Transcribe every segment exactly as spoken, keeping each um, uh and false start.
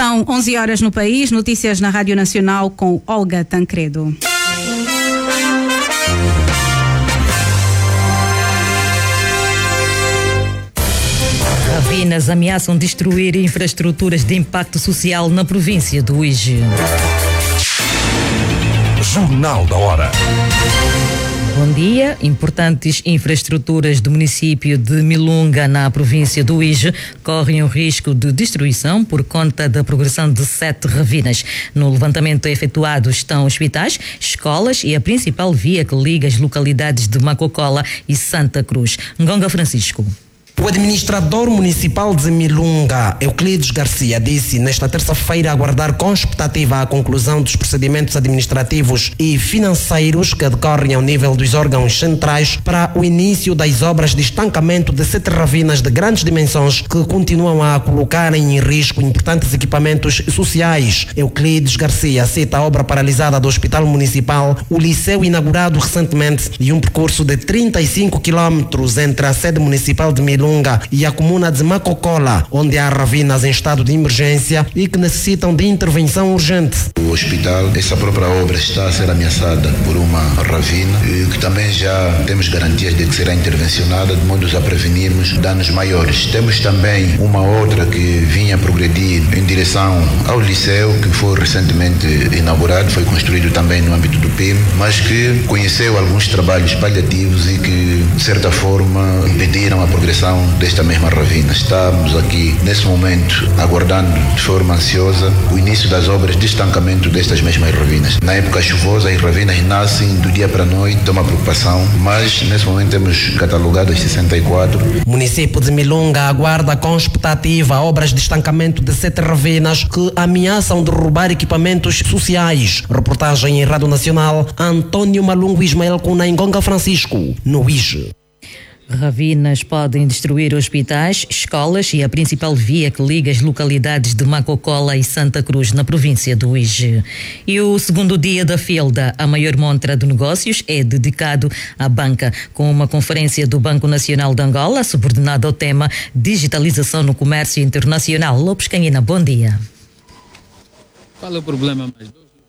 São onze horas no país, notícias na Rádio Nacional com Olga Tancredo. Ravinas ameaçam destruir infraestruturas de impacto social na província do Uíge. Jornal da Hora. Bom dia. Importantes infraestruturas do município de Milunga, na província do Uíge, correm o risco de destruição por conta da progressão de sete ravinas. No levantamento efetuado estão hospitais, escolas e a principal via que liga as localidades de Macocola e Santa Cruz. Ngonga Francisco. O administrador municipal de Milunga, Euclides Garcia, disse nesta terça-feira aguardar com expectativa a conclusão dos procedimentos administrativos e financeiros que decorrem ao nível dos órgãos centrais para o início das obras de estancamento de sete ravinas de grandes dimensões que continuam a colocar em risco importantes equipamentos sociais. Euclides Garcia cita a obra paralisada do Hospital Municipal, o liceu inaugurado recentemente e um percurso de trinta e cinco quilômetros entre a sede municipal de Milunga e a comuna de Macocola, onde há ravinas em estado de emergência e que necessitam de intervenção urgente. O hospital, essa própria obra está a ser ameaçada por uma ravina e que também já temos garantias de que será intervencionada de modo a prevenirmos danos maiores. Temos também uma outra que vinha progredir em direção ao liceu, que foi recentemente inaugurado, foi construído também no âmbito do P I M, mas que conheceu alguns trabalhos paliativos e que, de certa forma, impediram a progressão desta mesma ravina. Estamos aqui, nesse momento, aguardando de forma ansiosa o início das obras de estancamento destas mesmas ravinas. Na época chuvosa, as ravinas nascem do dia para a noite, é uma preocupação, mas nesse momento temos catalogadas sessenta e quatro. O município de Milunga aguarda com expectativa obras de estancamento de sete ravinas que ameaçam derrubar equipamentos sociais. Reportagem em Rádio Nacional, Antônio Malungo Ismael com Ngonga Francisco, no Uíge. Ravinas podem destruir hospitais, escolas e a principal via que liga as localidades de Macocola e Santa Cruz, na província do Uíge. E o segundo dia da Filda, a maior montra de negócios, é dedicado à banca, com uma conferência do Banco Nacional de Angola, subordinada ao tema Digitalização no Comércio Internacional. Lopes Canhina, bom dia. Qual é o problema mais?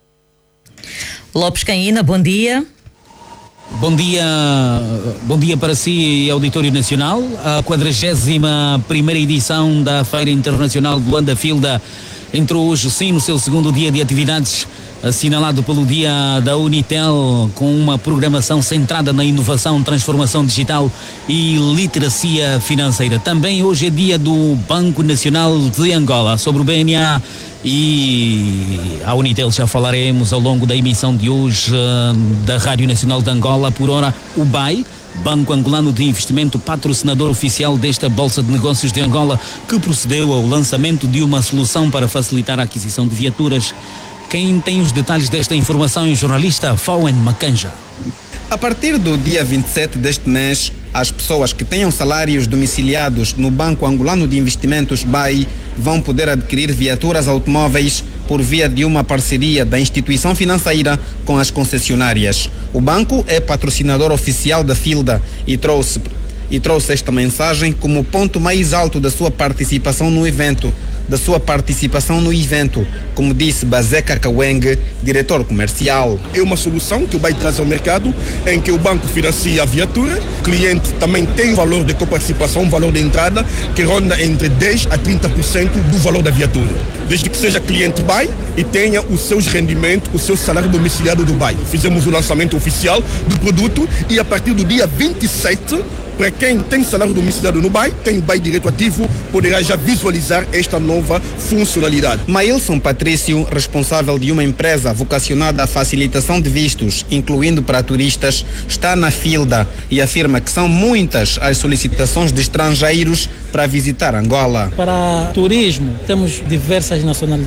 Lopes Canhina, bom dia. Bom dia, bom dia para si, Auditório Nacional. A quadragésima primeira edição da Feira Internacional de Luanda Filda entrou hoje sim no seu segundo dia de atividades, assinalado pelo Dia da Unitel, com uma programação centrada na inovação, transformação digital e literacia financeira. Também hoje é dia do Banco Nacional de Angola. Sobre o B N A e a Unitel já falaremos ao longo da emissão de hoje uh, da Rádio Nacional de Angola. Por ora, o B A I, Banco Angolano de Investimento, patrocinador oficial desta Bolsa de Negócios de Angola, que procedeu ao lançamento de uma solução para facilitar a aquisição de viaturas. Quem tem os detalhes desta informação é o jornalista Fowen Macanja. A partir do dia vinte e sete deste mês, as pessoas que tenham salários domiciliados no Banco Angolano de Investimentos, B A I, vão poder adquirir viaturas automóveis por via de uma parceria da instituição financeira com as concessionárias. O banco é patrocinador oficial da Filda e trouxe, e trouxe esta mensagem como ponto mais alto da sua participação no evento. da sua participação no evento, como disse Bazeca Kaweng, diretor comercial. É uma solução que o B A I traz ao mercado, em que o banco financia a viatura, o cliente também tem valor de coparticipação, um valor de entrada que ronda entre dez a trinta por cento do valor da viatura, desde que seja cliente B A I e tenha os seus rendimentos, o seu salário domiciliado do B A I. Fizemos o lançamento oficial do produto e a partir do dia vinte e sete, para quem tem salário domiciliado no B A I, tem B A I direto ativo, poderá já visualizar esta nova funcionalidade. Mailson Patrício, responsável de uma empresa vocacionada à facilitação de vistos, incluindo para turistas, está na Filda e afirma que são muitas as solicitações de estrangeiros para visitar Angola. Para turismo, temos diversas nacionalidades.